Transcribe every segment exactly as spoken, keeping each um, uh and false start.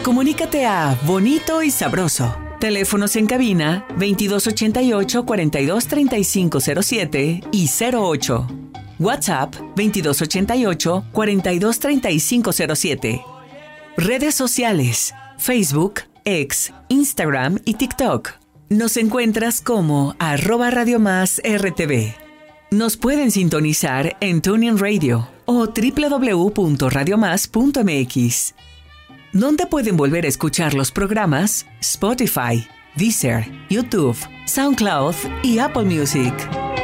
Comunícate a Bonito y Sabroso. Teléfonos en cabina veintidós ochenta y ocho, cuarenta y dos, treinta y cinco cero siete y cero ocho. WhatsApp veintidós ochenta y ocho, cuarenta y dos, treinta y cinco cero siete. Redes sociales: Facebook, X, Instagram y TikTok. Nos encuentras como arroba Radio Más R T V. Nos pueden sintonizar en TuneIn Radio o doble u doble u doble u punto radio más punto m x. ¿Dónde pueden volver a escuchar los programas? Spotify, Deezer, YouTube, SoundCloud y Apple Music.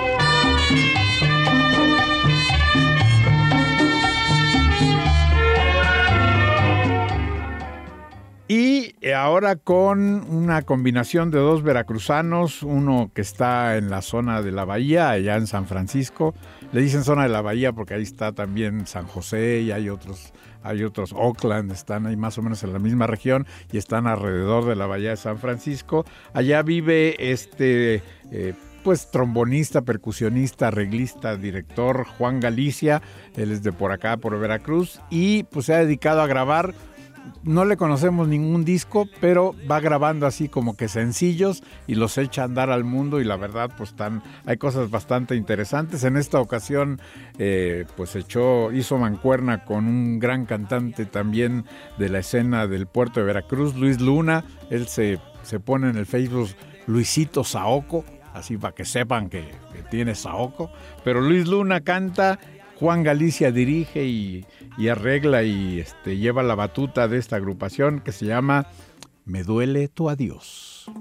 Y ahora con una combinación de dos veracruzanos, uno que está en la zona de la Bahía, allá en San Francisco. Le dicen zona de la Bahía porque ahí está también San José y hay otros, hay otros, Oakland, están ahí más o menos en la misma región y están alrededor de la Bahía de San Francisco. Allá vive este, eh, pues trombonista, percusionista, arreglista, director Juan Galicia. Él es de por acá, por Veracruz, y pues se ha dedicado a grabar. No le conocemos ningún disco, pero va grabando así como que sencillos y los echa a andar al mundo, y la verdad pues están, hay cosas bastante interesantes. En esta ocasión eh, pues echó, hizo mancuerna con un gran cantante también de la escena del puerto de Veracruz, Luis Luna. Él se, se pone en el Facebook Luisito Saoco, así para que sepan que, que tiene Saoco, pero Luis Luna canta, Juan Galicia dirige y, y arregla y este, lleva la batuta de esta agrupación que se llama Me Duele Tu Adiós.